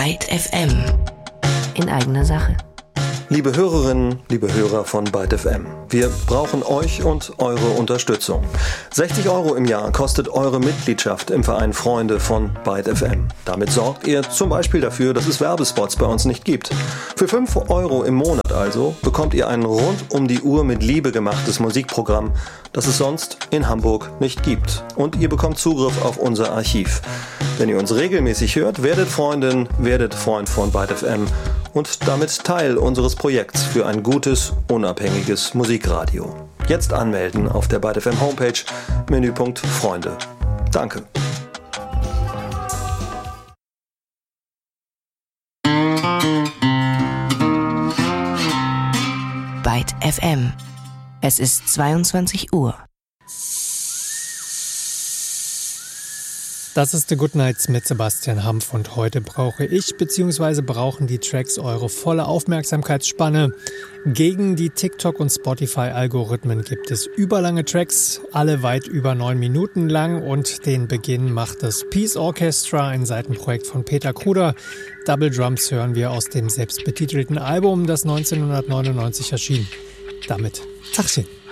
Byte FM. In eigener Sache. Liebe Hörerinnen, liebe Hörer von Byte FM, wir brauchen euch und eure Unterstützung. 60 € im Jahr kostet eure Mitgliedschaft im Verein Freunde von Byte FM. Damit sorgt ihr zum Beispiel dafür, dass es Werbespots bei uns nicht gibt. Für 5 € im Monat also bekommt ihr ein rund um die Uhr mit Liebe gemachtes Musikprogramm, das es sonst in Hamburg nicht gibt. Und ihr bekommt Zugriff auf unser Archiv. Wenn ihr uns regelmäßig hört, werdet Freundin, werdet Freund von Byte FM und damit Teil unseres Projekts für ein gutes, unabhängiges Musikradio. Jetzt anmelden auf der Byte FM Homepage, Menüpunkt Freunde. Danke. Byte FM. Es ist 22 Uhr. Das ist The Good Nights mit Sebastian Hampf und heute brauche ich bzw. brauchen die Tracks eure volle Aufmerksamkeitsspanne. Gegen die TikTok- und Spotify-Algorithmen gibt es überlange Tracks, alle weit über 9 Minuten lang und den Beginn macht das Peace Orchestra, ein Seitenprojekt von Peter Kruder. Double Drums hören wir aus dem selbstbetitelten Album, das 1999 erschien. Damit Tachchen.